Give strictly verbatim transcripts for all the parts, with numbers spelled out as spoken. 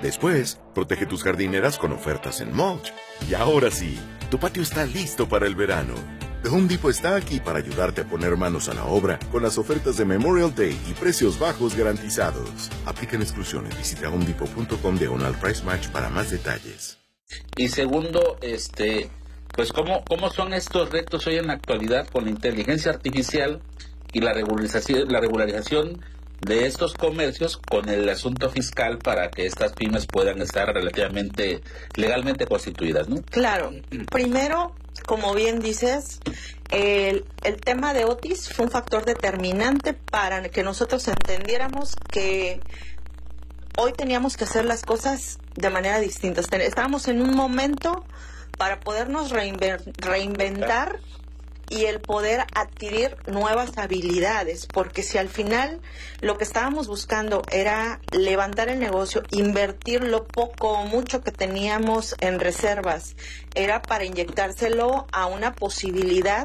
Después, protege tus jardineras con ofertas en mulch. Y ahora sí, tu patio está listo para el verano. The Home Depot está aquí para ayudarte a poner manos a la obra con las ofertas de Memorial Day y precios bajos garantizados. Aplican exclusiones. Visita homedepot punto com diagonal price match para más detalles. Y segundo, este, pues cómo, cómo son estos retos hoy en la actualidad con la inteligencia artificial y la regularización, la regularización de estos comercios con el asunto fiscal para que estas pymes puedan estar relativamente legalmente constituidas, ¿no? Claro. Primero, como bien dices, el, el tema de Otis fue un factor determinante para que nosotros entendiéramos que hoy teníamos que hacer las cosas de manera distinta. Estábamos en un momento para podernos reinven- reinventar y el poder adquirir nuevas habilidades, porque si al final lo que estábamos buscando era levantar el negocio, invertir lo poco o mucho que teníamos en reservas, era para inyectárselo a una posibilidad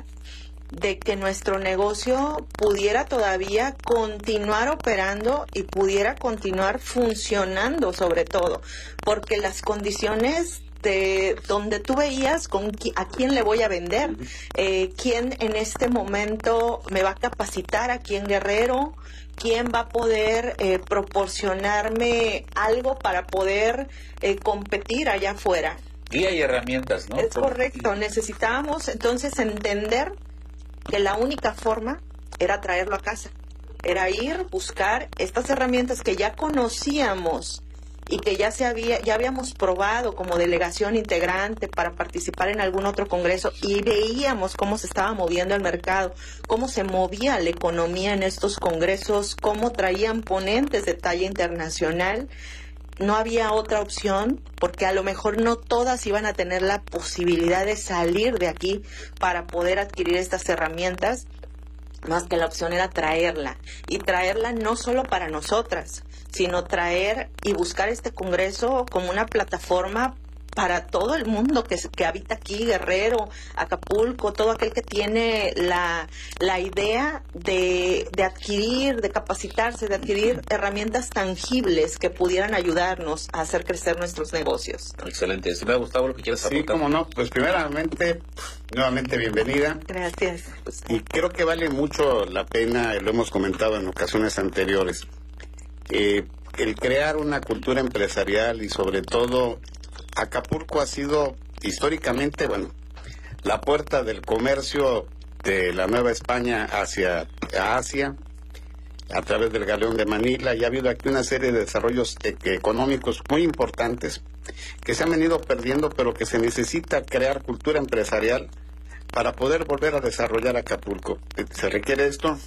de que nuestro negocio pudiera todavía continuar operando y pudiera continuar funcionando, sobre todo, porque las condiciones de donde tú veías con qui- a quién le voy a vender, eh, quién en este momento me va a capacitar aquí en Guerrero, quién va a poder eh, proporcionarme algo para poder eh, competir allá afuera. Guía y herramientas, ¿no? Es correcto, necesitábamos entonces entender que la única forma era traerlo a casa, era ir, buscar estas herramientas que ya conocíamos y que ya se había, ya habíamos probado como delegación integrante para participar en algún otro congreso y veíamos cómo se estaba moviendo el mercado, cómo se movía la economía en estos congresos, cómo traían ponentes de talla internacional. No había otra opción, porque a lo mejor no todas iban a tener la posibilidad de salir de aquí para poder adquirir estas herramientas, más que la opción era traerla, y traerla no solo para nosotras, sino traer y buscar este congreso como una plataforma para todo el mundo que, que habita aquí, Guerrero, Acapulco, todo aquel que tiene la, la idea de, de adquirir, de capacitarse, de adquirir herramientas tangibles que pudieran ayudarnos a hacer crecer nuestros negocios. Excelente. Si me ha gustado lo que quieres aportar. Sí, cómo no. Pues primeramente, nuevamente bienvenida. Gracias. Y creo que vale mucho la pena, y lo hemos comentado en ocasiones anteriores, eh, el crear una cultura empresarial y sobre todo Acapulco ha sido históricamente, bueno, la puerta del comercio de la Nueva España hacia Asia, a través del Galeón de Manila, y ha habido aquí una serie de desarrollos e- económicos muy importantes que se han venido perdiendo, pero que se necesita crear cultura empresarial para poder volver a desarrollar Acapulco. Se requiere esto.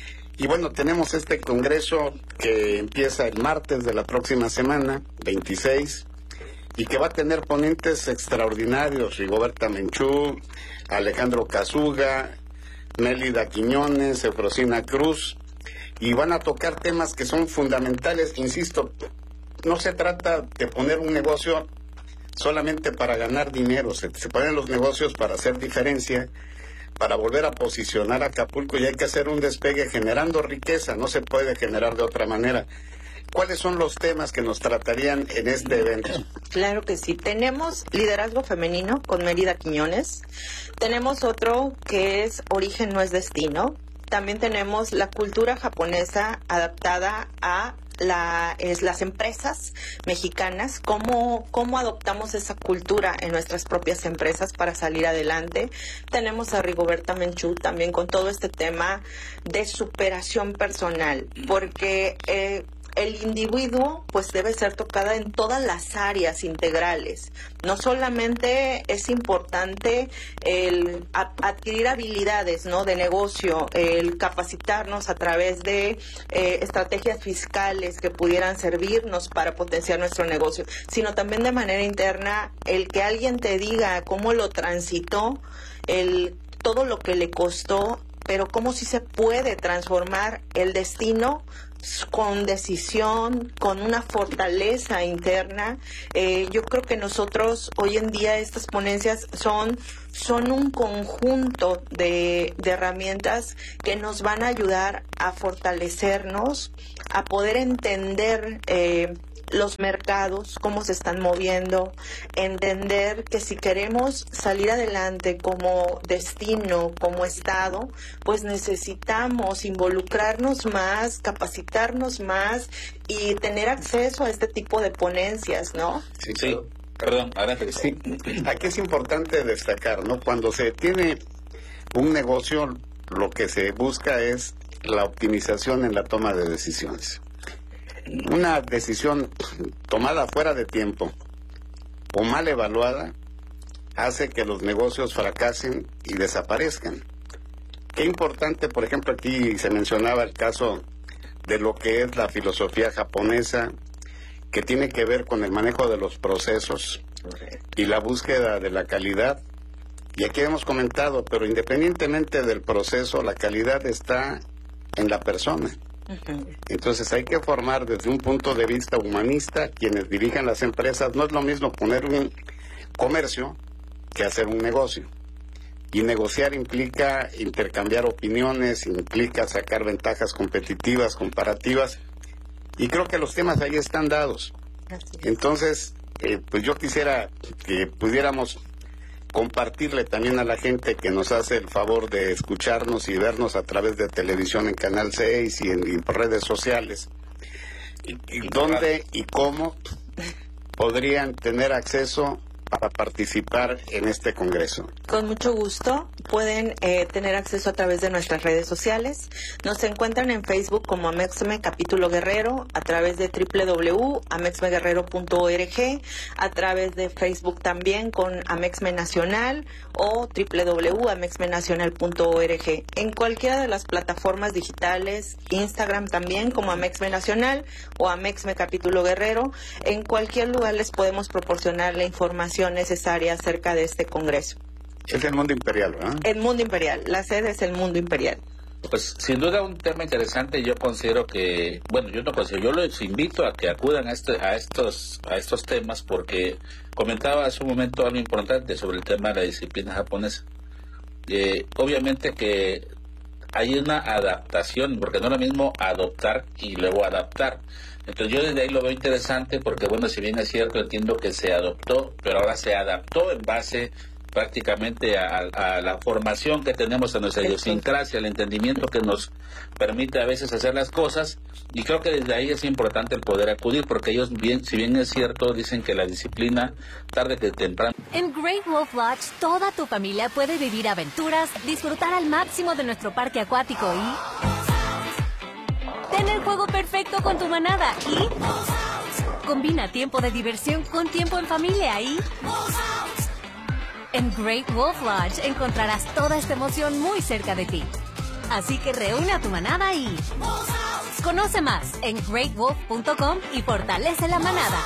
Y bueno, tenemos este congreso que empieza el martes de la próxima semana, veintiséis, y que va a tener ponentes extraordinarios: Rigoberta Menchú, Alejandro Casuga, Mélida Quiñones, Eufrosina Cruz, y van a tocar temas que son fundamentales. Insisto, no se trata de poner un negocio solamente para ganar dinero, se, se ponen los negocios para hacer diferencia, para volver a posicionar a Acapulco, y hay que hacer un despegue generando riqueza, no se puede generar de otra manera. ¿Cuáles son los temas que nos tratarían en este evento? Claro que sí. Tenemos liderazgo femenino con Mérida Quiñones. Tenemos otro que es Origen no es destino. También tenemos la cultura japonesa adaptada a la, es, las empresas mexicanas, cómo, cómo adoptamos esa cultura en nuestras propias empresas para salir adelante. Tenemos a Rigoberta Menchú también con todo este tema de superación personal, porque eh, el individuo pues debe ser tocada en todas las áreas integrales. No solamente es importante el a, adquirir habilidades, ¿no?, de negocio, el capacitarnos a través de eh, estrategias fiscales que pudieran servirnos para potenciar nuestro negocio, sino también de manera interna el que alguien te diga cómo lo transitó, el todo lo que le costó, pero cómo sí se puede transformar el destino con decisión, con una fortaleza interna. Eh, yo creo que nosotros hoy en día estas ponencias son, son un conjunto de, de herramientas que nos van a ayudar a fortalecernos, a poder entender eh, los mercados, cómo se están moviendo, entender que si queremos salir adelante como destino, como estado, pues necesitamos involucrarnos más, capacitarnos más y tener acceso a este tipo de ponencias, ¿no? Sí, sí. Perdón, adelante. Sí, aquí es importante destacar, ¿no? Cuando se tiene un negocio, lo que se busca es la optimización en la toma de decisiones. Una decisión tomada fuera de tiempo o mal evaluada hace que los negocios fracasen y desaparezcan. Qué importante, por ejemplo, aquí se mencionaba el caso de lo que es la filosofía japonesa, que tiene que ver con el manejo de los procesos y la búsqueda de la calidad. Y aquí hemos comentado, pero independientemente del proceso, la calidad está en la persona. Entonces hay que formar desde un punto de vista humanista quienes dirijan las empresas. No es lo mismo poner un comercio que hacer un negocio. Y negociar implica intercambiar opiniones, implica sacar ventajas competitivas, comparativas. Y creo que los temas ahí están dados. Entonces, eh, pues yo quisiera que pudiéramos compartirle también a la gente que nos hace el favor de escucharnos y vernos a través de televisión en Canal seis y en, en redes sociales, y, y dónde y cómo podrían tener acceso para participar en este congreso. Con mucho gusto. Pueden eh, tener acceso a través de nuestras redes sociales. Nos encuentran en Facebook como Amexme Capítulo Guerrero, a través de doble u doble u doble u punto amexme guerrero punto org, a través de Facebook también con Amexme Nacional o doble u doble u doble u punto amexme nacional punto org. En cualquiera de las plataformas digitales, Instagram también como Amexme Nacional o Amexme Capítulo Guerrero, en cualquier lugar les podemos proporcionar la información necesaria acerca de este congreso. Es el Mundo Imperial, ¿verdad? El Mundo Imperial, la sede es el Mundo Imperial. Pues sin duda un tema interesante. Yo considero que, bueno, yo no considero, yo los invito a que acudan a, este, a estos a estos temas, porque comentaba hace un momento algo importante sobre el tema de la disciplina japonesa. Eh, obviamente que hay una adaptación, porque no es lo mismo adoptar y luego adaptar. Entonces yo desde ahí lo veo interesante, porque bueno, si bien es cierto, entiendo que se adoptó, pero ahora se adaptó en base prácticamente a, a la formación que tenemos en nuestra idiosincrasia, el entendimiento que nos permite a veces hacer las cosas, y creo que desde ahí es importante el poder acudir, porque ellos, bien, si bien es cierto, dicen que la disciplina tarde que temprano. En Great Wolf Lodge, toda tu familia puede vivir aventuras, disfrutar al máximo de nuestro parque acuático y ten el juego perfecto con tu manada y combina tiempo de diversión con tiempo en familia y en Great Wolf Lodge encontrarás toda esta emoción muy cerca de ti. Así que reúne a tu manada y conoce más en great wolf punto com y fortalece la manada.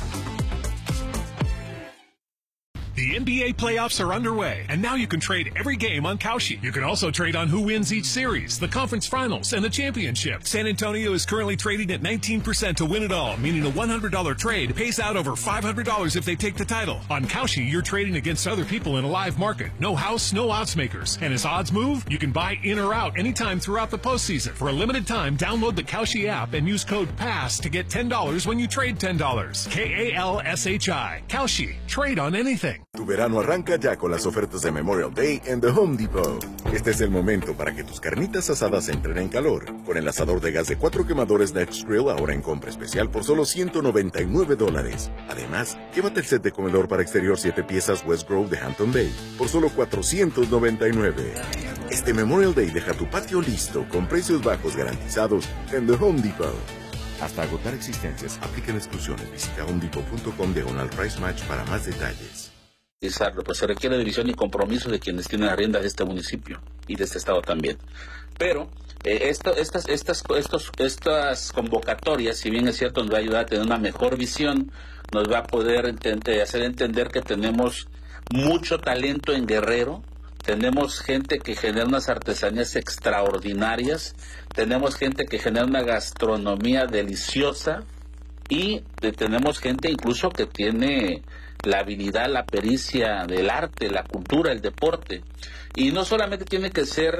The N B A playoffs are underway, and now you can trade every game on Kalshi. You can also trade on who wins each series, the conference finals, and the championship. San Antonio is currently trading at nineteen percent to win it all, meaning a one hundred dollars trade pays out over five hundred dollars if they take the title. On Kalshi, you're trading against other people in a live market. No house, no odds makers. And as odds move, you can buy in or out anytime throughout the postseason. For a limited time, download the Kalshi app and use code PASS to get ten dollars when you trade ten dollars. K A L S H I. Kalshi. Trade on anything. Tu verano arranca ya con las ofertas de Memorial Day en The Home Depot. Este es el momento para que tus carnitas asadas entren en calor. Con el asador de gas de cuatro quemadores Next Grill ahora en compra especial por solo ciento noventa y nueve dólares. Además, llévate el set de comedor para exterior siete piezas West Grove de Hampton Bay por solo cuatrocientos noventa y nueve. Este Memorial Day deja tu patio listo con precios bajos garantizados en The Home Depot. Hasta agotar existencias, apliquen exclusiones. Visita home depot punto com diagonal price match para más detalles. Pues se requiere de visión y compromiso de quienes tienen la rienda de este municipio y de este estado también. Pero eh, esto, estas, estas, estos, estas convocatorias, si bien es cierto, nos va a ayudar a tener una mejor visión, nos va a poder entender, hacer entender que tenemos mucho talento en Guerrero, tenemos gente que genera unas artesanías extraordinarias, tenemos gente que genera una gastronomía deliciosa y eh, tenemos gente incluso que tiene la habilidad, la pericia del arte, la cultura, el deporte. Y no solamente tiene que ser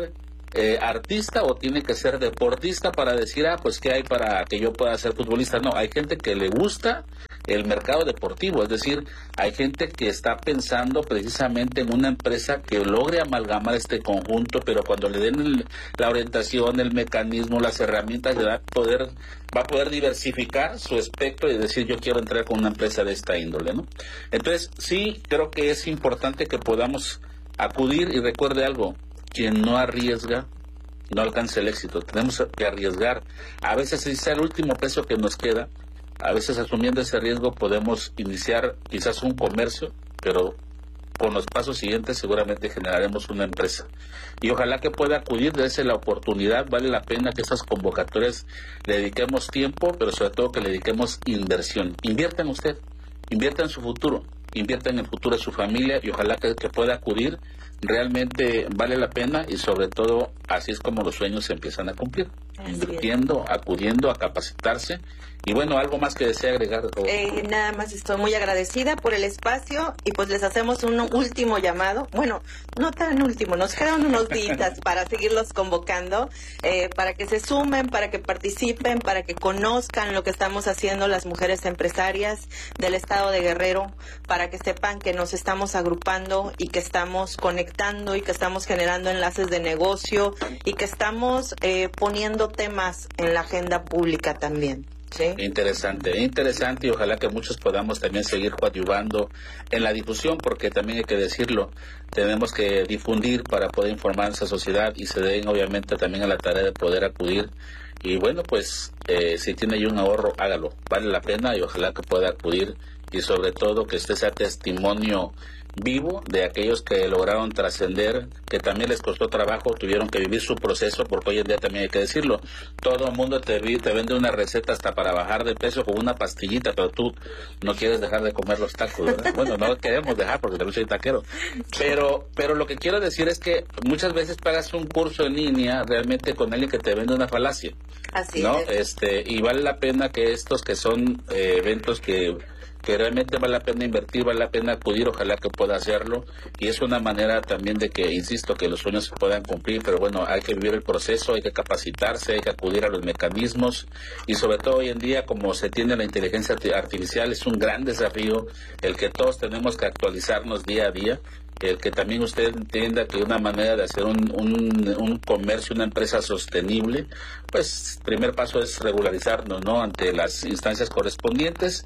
eh, artista o tiene que ser deportista para decir, ah, pues qué hay para que yo pueda ser futbolista. No, hay gente que le gusta el mercado deportivo, es decir, hay gente que está pensando precisamente en una empresa que logre amalgamar este conjunto, pero cuando le den el, la orientación, el mecanismo, las herramientas, le da poder, va a poder diversificar su espectro y decir, yo quiero entrar con una empresa de esta índole, ¿no? Entonces, sí, creo que es importante que podamos acudir, y recuerde algo, quien no arriesga no alcanza el éxito. Tenemos que arriesgar. A veces es el último peso que nos queda. A veces, asumiendo ese riesgo, podemos iniciar quizás un comercio, pero con los pasos siguientes seguramente generaremos una empresa. Y ojalá que pueda acudir, dése la oportunidad. Vale la pena que esas convocatorias le dediquemos tiempo, pero sobre todo que le dediquemos inversión. Invierta en usted, invierta en su futuro, invierta en el futuro de su familia, y ojalá que, que pueda acudir. Realmente vale la pena, y sobre todo así es como los sueños se empiezan a cumplir, así invirtiendo, es. acudiendo a capacitarse. Y bueno, ¿algo más que desea agregar? Eh, nada más, estoy muy agradecida por el espacio, y pues les hacemos un último llamado. Bueno, no tan último, nos quedan unos días para seguirlos convocando, eh, para que se sumen, para que participen, para que conozcan lo que estamos haciendo las mujeres empresarias del estado de Guerrero, para que sepan que nos estamos agrupando y que estamos conectando y que estamos generando enlaces de negocio y que estamos eh, poniendo temas en la agenda pública también. ¿Sí? Interesante, interesante, y ojalá que muchos podamos también seguir coadyuvando en la difusión, porque también hay que decirlo, tenemos que difundir para poder informar a esa sociedad, y se den obviamente también a la tarea de poder acudir. Y bueno, pues eh, si tiene ahí un ahorro, hágalo, vale la pena, y ojalá que pueda acudir, y sobre todo que este sea testimonio vivo de aquellos que lograron trascender, que también les costó trabajo, tuvieron que vivir su proceso, porque hoy en día también hay que decirlo, todo el mundo te, te vende una receta hasta para bajar de peso con una pastillita, pero tú no quieres dejar de comer los tacos, ¿verdad? Bueno, no queremos dejar porque también soy taquero, pero pero lo que quiero decir es que muchas veces pagas un curso en línea realmente con alguien que te vende una falacia. Así ¿no? es. Este, y vale la pena que estos que son eh, eventos que que realmente vale la pena invertir, vale la pena acudir, ojalá que pueda hacerlo, y es una manera también de que, insisto, que los sueños se puedan cumplir, pero bueno, hay que vivir el proceso, hay que capacitarse, hay que acudir a los mecanismos, y sobre todo hoy en día, como se tiene la inteligencia artificial, es un gran desafío el que todos tenemos que actualizarnos día a día, el que también usted entienda que una manera de hacer un, un, un comercio, una empresa sostenible, pues primer paso es regularizarnos, ¿no?, ante las instancias correspondientes.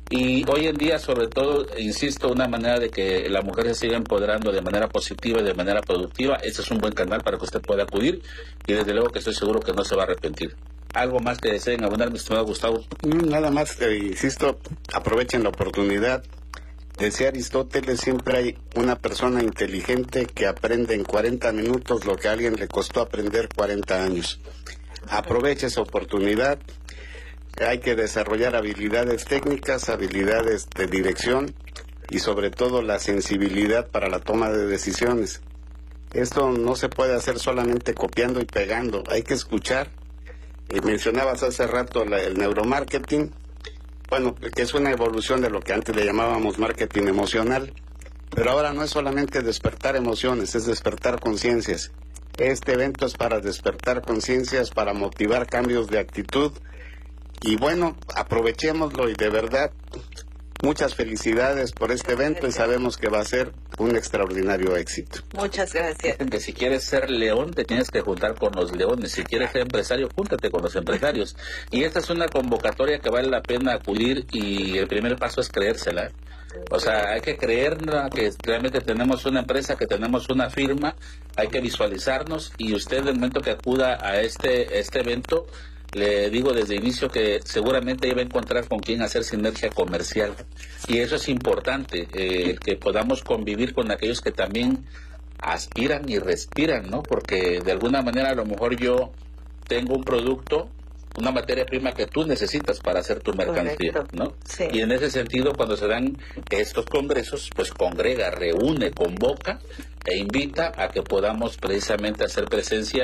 Y hoy en día, sobre todo, insisto, una manera de que la mujer se siga empoderando de manera positiva y de manera productiva. Este es un buen canal para que usted pueda acudir, y desde luego que estoy seguro que no se va a arrepentir. ¿Algo más que deseen abonar, mi estimado Gustavo? Nada más, eh, insisto, aprovechen la oportunidad. Decía Aristóteles, siempre hay una persona inteligente que aprende en cuarenta minutos lo que a alguien le costó aprender cuarenta años. Aproveche esa oportunidad. Hay que desarrollar habilidades técnicas, habilidades de dirección y sobre todo la sensibilidad para la toma de decisiones. Esto no se puede hacer solamente copiando y pegando, hay que escuchar. Y mencionabas hace rato la, el neuromarketing, bueno, que es una evolución de lo que antes le llamábamos marketing emocional, pero ahora no es solamente despertar emociones, es despertar conciencias. Este evento es para despertar conciencias, para motivar cambios de actitud. Y bueno, aprovechémoslo, y de verdad, muchas felicidades por este evento, y sabemos que va a ser un extraordinario éxito. Muchas gracias. Que si quieres ser león, te tienes que juntar con los leones. Si quieres ser empresario, júntate con los empresarios. Y esta es una convocatoria que vale la pena acudir, y el primer paso es creérsela. O sea, hay que creer que realmente tenemos una empresa, que tenemos una firma, hay que visualizarnos, y usted, en el momento que acuda a este, este evento, le digo desde el inicio que seguramente iba a encontrar con quién hacer sinergia comercial, y eso es importante, eh, que podamos convivir con aquellos que también aspiran y respiran, ¿no? Porque de alguna manera a lo mejor yo tengo un producto, una materia prima que tú necesitas para hacer tu mercancía, correcto, ¿no? Sí. Y en ese sentido, cuando se dan estos congresos, pues congrega, reúne, convoca e invita a que podamos precisamente hacer presencia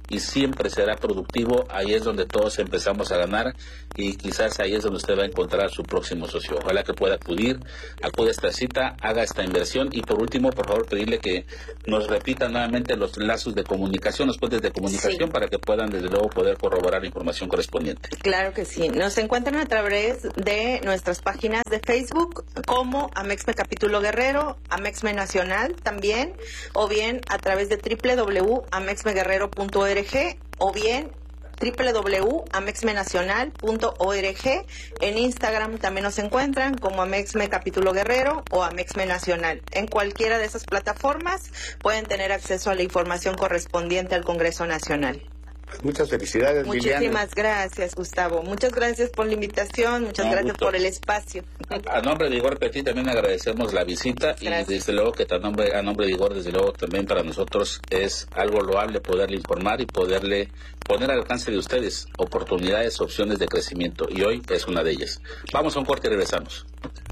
y siempre será productivo. Ahí es donde todos empezamos a ganar y quizás ahí es donde usted va a encontrar a su próximo socio. Ojalá que pueda acudir, acude a esta cita, haga esta inversión y por último, por favor, pedirle que nos repita nuevamente los lazos de comunicación, los puentes de comunicación, sí, para que puedan desde luego poder corroborar la información correspondiente. Claro que sí. Nos encuentran a través de nuestras páginas de Facebook como Amexme Capítulo Guerrero, Amexme Nacional también, o bien a través de doble u doble u doble u punto amexme guerrero punto org o bien doble u doble u doble u punto amexme nacional punto org. En Instagram también nos encuentran como Amexme Capítulo Guerrero o Amexme Nacional. En cualquiera de esas plataformas pueden tener acceso a la información correspondiente al Congreso Nacional. Muchas felicidades, Muchísimas Liliana. gracias, Gustavo. Muchas gracias por la invitación, muchas No, gracias gusto. por el espacio. A nombre de Igor Petit también agradecemos la visita Gracias. y desde luego que a nombre, a nombre de Igor, desde luego también para nosotros es algo loable poderle informar y poderle poner al alcance de ustedes oportunidades, opciones de crecimiento y hoy es una de ellas. Vamos a un corte y regresamos.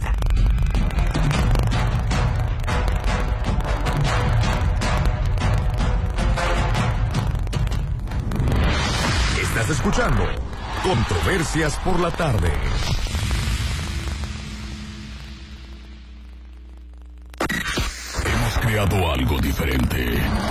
Estás escuchando Controversias por la Tarde. Hemos creado algo diferente.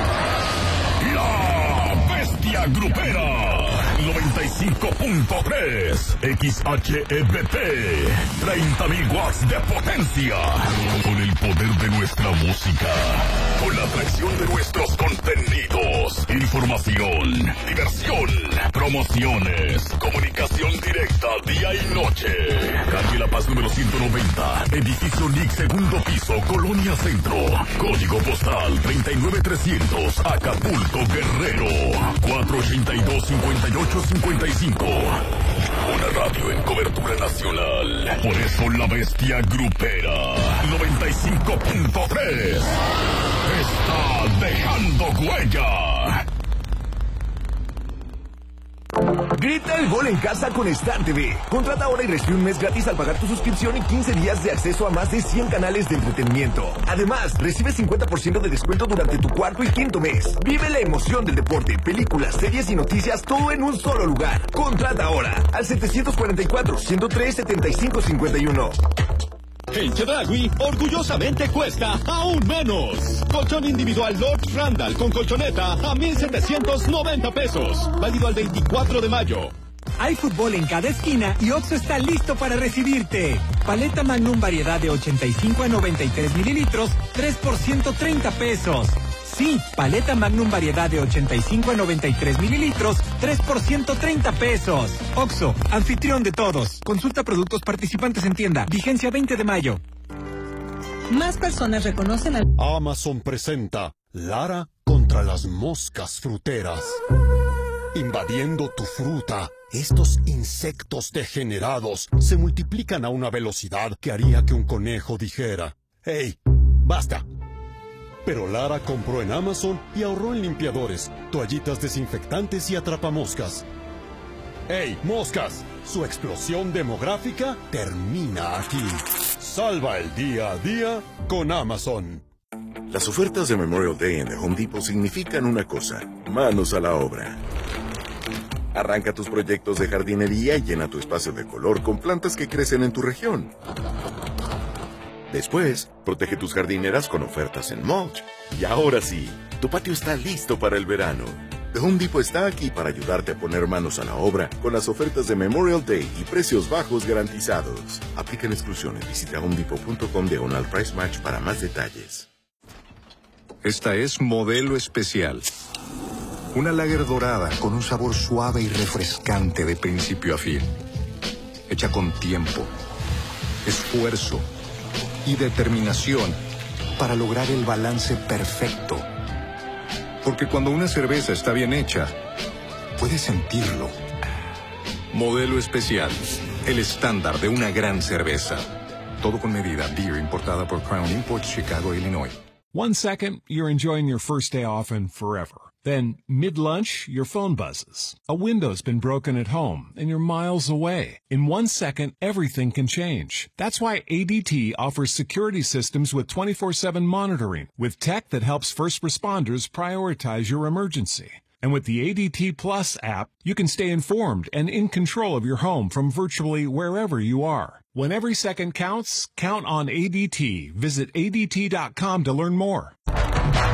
La Bestia Grupera. noventa y cinco punto tres X H E B T. treinta mil watts de potencia. Con el poder de nuestra música. Con la atracción de nuestros contenidos. Información, diversión, promociones, comunicación directa día y noche. Calle La Paz número ciento noventa. Edificio N I C, segundo piso, Colonia Centro. Código postal treinta y nueve trescientos, Acapulco, Guerrero. cuatro ochenta y dos, cincuenta y ocho cincuenta y cinco. Una radio en cobertura nacional. Por eso la Bestia Grupera noventa y cinco punto tres está dejando huella. Grita el gol en casa con Star T V. Contrata ahora y recibe un mes gratis al pagar tu suscripción y quince días de acceso a más de cien canales de entretenimiento. Además, recibe cincuenta por ciento de descuento durante tu cuarto y quinto mes. Vive la emoción del deporte, películas, series y noticias, todo en un solo lugar. Contrata ahora al setecientos cuarenta y cuatro, ciento tres, setenta y cinco cincuenta y uno. En Chedraui, orgullosamente cuesta aún menos. Colchón individual Lord Randall con colchoneta a mil setecientos noventa pesos. Válido al veinticuatro de mayo. Hay fútbol en cada esquina y Oxxo está listo para recibirte. Paleta Magnum variedad de ochenta y cinco a noventa y tres mililitros, tres por ciento treinta pesos. Sí, paleta Magnum variedad de ochenta y cinco a noventa y tres mililitros, tres por ciento treinta pesos. Oxxo, anfitrión de todos. Consulta productos participantes en tienda. Vigencia veinte de mayo. Más personas reconocen al... Amazon presenta Lara contra las moscas fruteras. Invadiendo tu fruta, estos insectos degenerados se multiplican a una velocidad que haría que un conejo dijera: ¡Hey, basta! Pero Lara compró en Amazon y ahorró en limpiadores, toallitas desinfectantes y atrapamoscas. ¡Hey, moscas! Su explosión demográfica termina aquí. Salva el día a día con Amazon. Las ofertas de Memorial Day en The Home Depot significan una cosa: manos a la obra. Arranca tus proyectos de jardinería y llena tu espacio de color con plantas que crecen en tu región. Después, protege tus jardineras con ofertas en mulch. Y ahora sí, tu patio está listo para el verano. The Home Depot está aquí para ayudarte a poner manos a la obra con las ofertas de Memorial Day y precios bajos garantizados. Aplican exclusiones. Visita home depot punto com diagonal price match para más detalles. Esta es Modelo Especial. Una lager dorada con un sabor suave y refrescante de principio a fin. Hecha con tiempo, esfuerzo y determinación para lograr el balance perfecto. Porque cuando una cerveza está bien hecha, puedes sentirlo. Modelo Especial, el estándar de una gran cerveza. Todo con medida. Beer importada por Crown Imports, Chicago, Illinois. One second, you're enjoying your first day off and forever. Then, mid-lunch, your phone buzzes. A window's been broken at home, and you're miles away. In one second, everything can change. That's why A D T offers security systems with twenty-four seven monitoring, with tech that helps first responders prioritize your emergency. And with the A D T Plus app, you can stay informed and in control of your home from virtually wherever you are. When every second counts, count on A D T. Visit A D T dot com to learn more.